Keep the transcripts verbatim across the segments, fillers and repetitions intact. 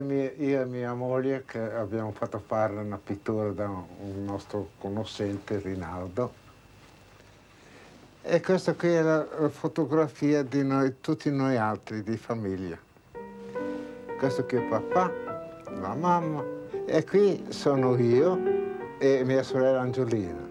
Mie- Io e mia moglie che abbiamo fatto fare una pittura da un un nostro conoscente, Rinaldo. E questa qui è la, la fotografia di noi, tutti noi altri di famiglia. Questo qui è papà, la mamma, e qui sono io e mia sorella Angiolina.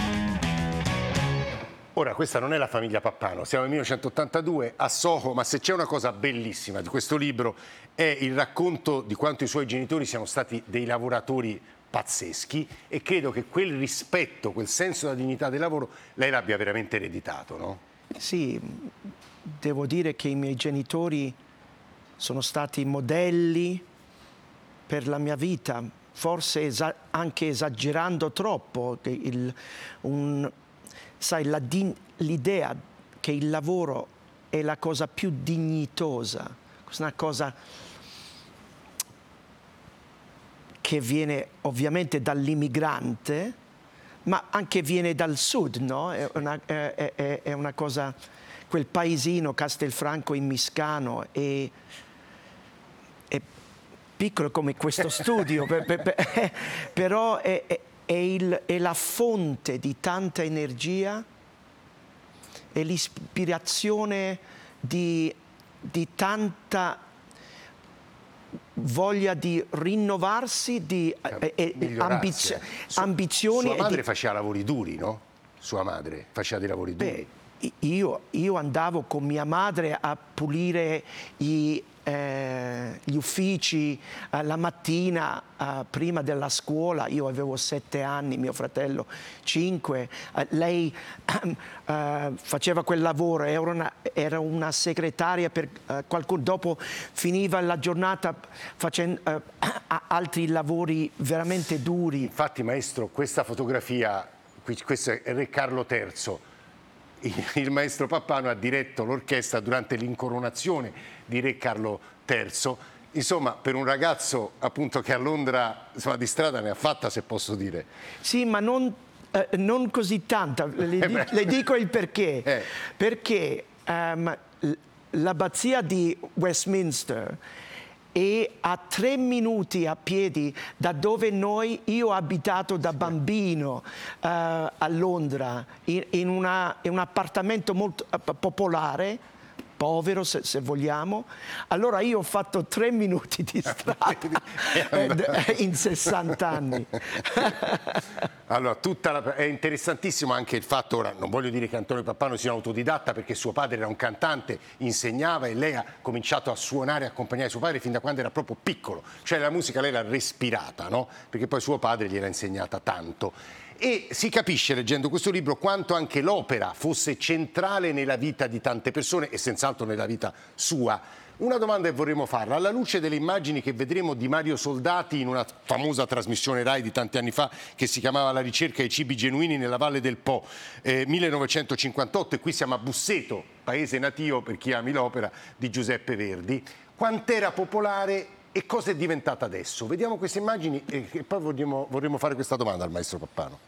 Ora, questa non è la famiglia Pappano, siamo nel millenovecentottantadue a Soho, ma se c'è una cosa bellissima di questo libro è il racconto di quanto i suoi genitori siano stati dei lavoratori pazzeschi e credo che quel rispetto, quel senso della dignità del lavoro, lei l'abbia veramente ereditato, no? Sì, devo dire che i miei genitori sono stati modelli per la mia vita, forse esa- anche esagerando troppo. che il- un- sai, la din- l'idea che il lavoro è la cosa più dignitosa, una cosa che viene ovviamente dall'immigrante, ma anche viene dal sud, no? È una, è- è- è una cosa, quel paesino Castelfranco in Miscano è, è piccolo come questo studio, per- per- per- però è, è- è il- è la fonte di tanta energia, è l'ispirazione di, di tanta voglia di rinnovarsi, di eh, eh, Migliorarsi. ambizio- Su- ambizioni. Sua e madre di- faceva lavori duri, no? Sua madre faceva dei lavori duri. Beh, io, io andavo con mia madre a pulire i, eh, gli uffici eh, la mattina eh, prima della scuola. Io avevo sette anni, mio fratello cinque. Eh, lei eh, faceva quel lavoro, era una, era una segretaria per eh, qualcuno. Dopo finiva la giornata facendo eh, altri lavori veramente duri. Infatti, maestro, questa fotografia, qui- questo è Re Carlo terzo. Il, il maestro Pappano ha diretto l'orchestra durante l'incoronazione di Re Carlo terzo. Insomma, per un ragazzo appunto che a Londra, insomma, di strada ne ha fatta, se posso dire. Sì, ma non, eh, non così tanta. Le, Eh di- beh. le dico il perché. Eh. Perché ehm, l- l'abbazia di Westminster è a tre minuti a piedi da dove noi, io ho abitato da bambino eh, a Londra, in, in una- in un appartamento molto eh, popolare, povero se, se vogliamo. Allora io ho fatto tre minuti di strada eh, in sessanta anni. Allora, tutta la- è interessantissimo anche il fatto, ora non voglio dire che Antonio Pappano sia un autodidatta perché suo padre era un cantante, insegnava e lei ha cominciato a suonare e accompagnare suo padre fin da quando era proprio piccolo, cioè la musica lei l'ha respirata, no? Perché poi suo padre gliel'ha insegnata tanto. E si capisce leggendo questo libro quanto anche l'opera fosse centrale nella vita di tante persone e senz'altro nella vita sua. Una domanda che vorremmo farla, alla luce delle immagini che vedremo di Mario Soldati in una famosa trasmissione Rai di tanti anni fa che si chiamava La ricerca dei cibi genuini nella Valle del Po, eh, millenovecentocinquantotto, e qui siamo a Busseto, paese natio per chi ami l'opera di Giuseppe Verdi, quant'era popolare e cosa è diventata adesso? Vediamo queste immagini e, e poi vorremmo, vorremmo fare questa domanda al maestro Pappano.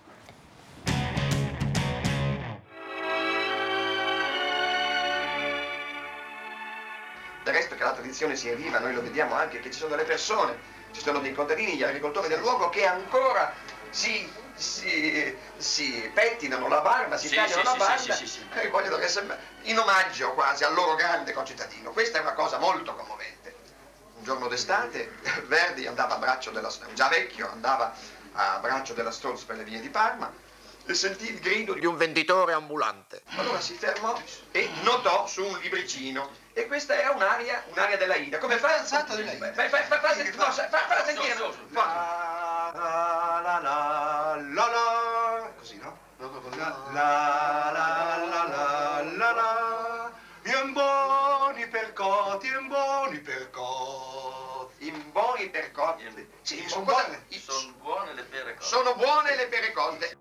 Del resto che la tradizione sia viva, noi lo vediamo anche che ci sono delle persone, ci sono dei contadini, gli agricoltori del luogo che ancora si, si, si pettinano la barba, si Sì, tagliano sì, la sì, barba sì, sì, sì, sì. e vogliono essere in omaggio quasi al loro grande concittadino. Questa è una cosa molto commovente. Un giorno d'estate Verdi andava a braccio della già vecchio, andava a braccio della Strozzi per le vie di Parma e sentì il grido di un venditore ambulante. Allora si fermò e notò su un libricino. E questa era un'aria, un'aria della Ida. Come fa? Salto della Ida. Fa, fa, fa, fa, sent- no, fa, fa sentire. So, so, so. Fa- la la la la la. Così, no? No, no, così. La la la la la la la. In buoni percotti, in buoni percotti. In buoni percotti. Sì, Sono cosa- buone. i- Sono buone le pere cotte. sono buone le pere cotte.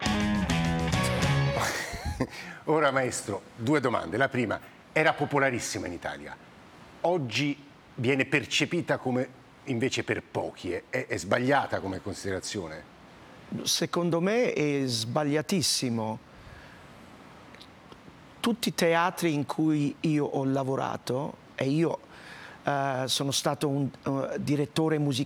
Ora maestro, due domande. La prima, era popolarissima in Italia. Oggi viene percepita come invece per pochi. È, è sbagliata come considerazione? Secondo me è sbagliatissimo. Tutti i teatri in cui io ho lavorato, e io uh, sono stato un uh, direttore musicale